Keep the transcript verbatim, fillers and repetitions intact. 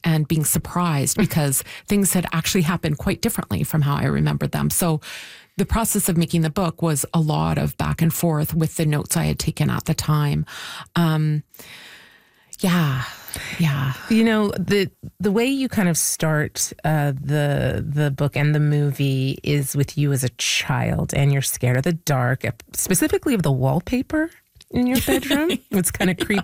and being surprised because things had actually happened quite differently from how I remembered them. So the process of making the book was a lot of back and forth with the notes I had taken at the time. Um, yeah, yeah. You know, the the way you kind of start uh, the the book and the movie is with you as a child, and you're scared of the dark, specifically of the wallpaper in your bedroom. It's kind of creepy.